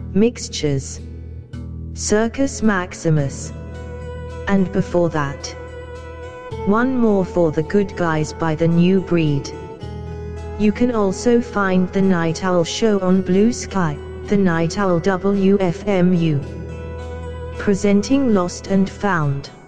Mixtures, Circus Maximus, and before that, One More for the Good Guys by The New Breed. You can also find The Night Owl Show on Blue Sky, The Night Owl WFMU, presenting Lost and Found.